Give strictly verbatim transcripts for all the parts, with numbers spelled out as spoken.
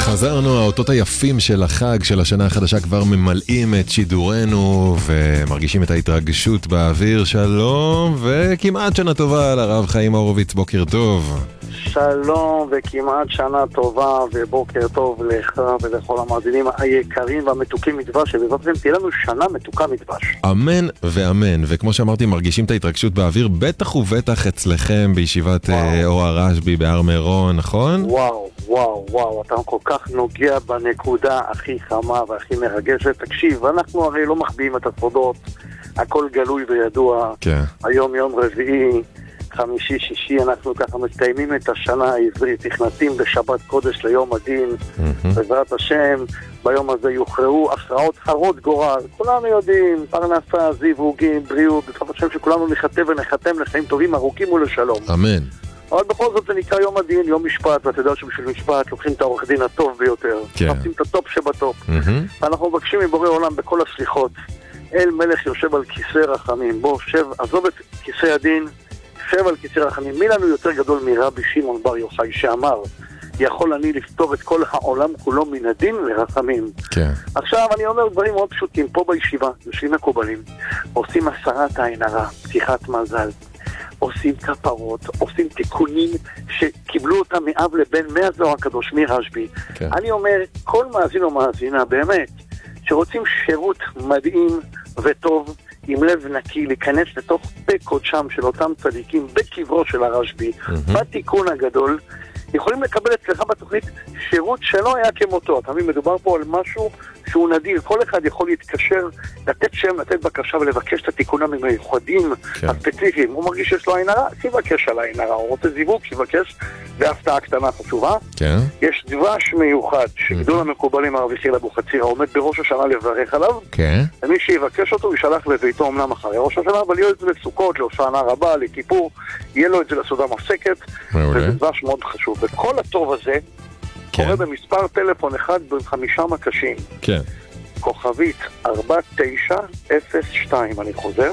חזרנו, האותות היפים של החג של השנה החדשה כבר ממלאים את שידורנו ומרגישים את ההתרגשות באוויר. שלום וכמעט שנה טובה לרב חיים הורוביץ, בוקר טוב. שלום וכמעט שנה טובה ובוקר טוב לך ולכל המאזינים היקרים והמתוקים מדבש, שבעזרתם תהיה לנו שנה מתוקה מדבש. אמן ואמן. וכמו שאמרתי, מרגישים את ההתרגשות באוויר, בטח ובטח אצלכם בישיבת אור הרשב"י בהר מירון, נכון? וואו וואו וואו, אתה כל כך נוגע בנקודה הכי חמה והכי מרגשת. תקשיב, אנחנו הרי לא מחביאים את הסודות, הכל גלוי וידוע. כן. היום יום רביעי, חמישי, שישי, אנחנו ככה מסתיימים את השנה העברית, נכנסים בשבת קודש ליום הדין, mm-hmm. בעזרת השם, ביום הזה יוכרעו הכרעות הרות גורל, כולנו יודעים, פרנסה, זיווגים, בריאות, בעזרת השם שכולנו נחטא ונחתם לחיים טובים, ארוכים ולשלום. אמן. אבל בכל זאת זה נקרא יום הדין, יום משפט, ואתה יודע שבשביל משפט לוקחים את העורך דין הטוב ביותר, כן. לוקחים את הטופ שבטופ, Mm-hmm. ואנחנו מבקשים מבורא עולם בכל הסליחות, אל מלך יושב על כיסא רחמים, בוא שב, עזוב את כיסא הדין, שב על כיסא רחמים. מי לנו יותר גדול מרבי שמעון בר יוחאי שאמר, יכול אני לפתור את כל העולם כולו מן הדין לרחמים. כן. עכשיו אני אומר דברים מאוד פשוטים, פה בישיבה, יושבים מקובלים, עושים הסרת העין הרע, פתיחת מזל, עושים כפרות, עושים תיקונים שקיבלו אותם מאב לבן מהזוהר הקדוש, מרשב"י. כן. אני אומר, כל מאזין או מאזינה, באמת, שרוצים שירות מדהים וטוב, עם לב נקי, להיכנס לתוך פה קודשם של אותם צדיקים, בקברו של הרשב"י, mm-hmm. בתיקון הגדול, יכולים לקבל אצלך בתוכנית שירות שלא היה כמותו. תמיד מדובר פה על משהו שהוא נדיר, כל אחד יכול להתקשר, לתת שם, לתת בקשה ולבקש את התיקונים המיוחדים, כן. הספציפיים. הוא מרגיש שיש לו עין הרע, שיבקש על העין הרע, הוא רוצה זיווג, שיבקש, והפתעה קטנה חשובה. כן. יש דבש מיוחד שגדול mm-hmm. המקובלים הרב יחיאל אבוחצירא עומד בראש השנה לברך עליו, כן. ומי שיבקש אותו ישלח לביתו אמנם אחרי ראש השנה, אבל יהיה את זה לסוכות, להושענא רבה, לכיפור, יהיה לו את זה לסעודה מפסקת, וזה דבש מאוד חשוב. וכל הטוב הזה כן. קורה במספר טלפון אחד בין חמישה מקשים. כן. כוכבית ארבע תשע אפס שתיים, אני חוזר.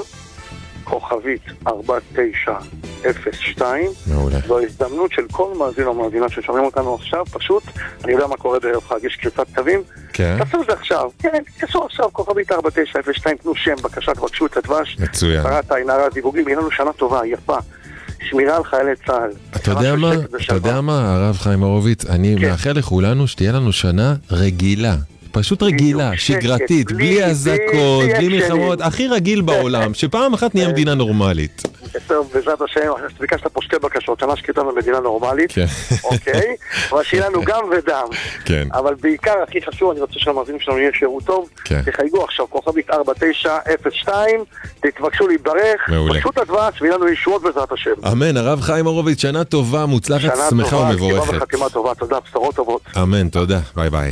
כוכבית ארבע תשע אפס שתיים. מעולה. זו ההזדמנות של כל מאזין או מאזינה ששומעים אותנו עכשיו, פשוט, אני יודע מה קורה בערב חג, יש קריצת תווים. כן. תעשו את זה עכשיו. כן, תעשו עכשיו, כוכבית ארבע תשע אפס שתיים, תנו שם, בבקשה, תבקשו את הדבש. מצוין. סרת העין הרע, זיווגים, יהיה לנו שנה טובה, יפה. שמירה על חיילי צה"ל. אתה יודע מה, אתה יודע מה, הרב חיים הורוביץ, אני מאחל לכולנו שתהיה לנו שנה רגילה. פשוט רגילה, שגרתית, בלי הזקות, בלי מלחמות, הכי רגיל בעולם, שפעם אחת נהיה מדינה נורמלית. טוב, בעזרת השם, ביקשת פה שתי בקשות, שנה שקטה במדינה נורמלית, אוקיי? אבל שיהיה לנו גם ודם. אבל בעיקר, הכי חשוב, אני רוצה שהמאזינים שלנו יהיה שירות טוב, תחייגו עכשיו, כוכבית ארבע תשע אפס שתיים, תתבקשו להתברך, פשוט הדבש, ויהיה לנו ישועות בעזרת השם. אמן, הרב חיים הורוביץ, שנה טובה, מוצלחת, שמחה ומבורכת. שנה טובה, חתימה טובה, תודה, בשורות טובות. אמן, תודה, ביי ביי.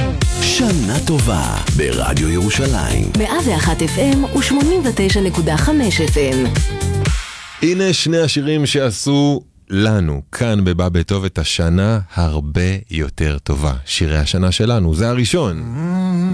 שנה טובה ברדיו ירושלים מאה ואחת אף אם ו-שמונים ותשע נקודה חמש אף אם. הנה שני השירים שעשו לנו כאן בבא בטוב את השנה הרבה יותר טובה. שירי השנה שלנו, זה הראשון.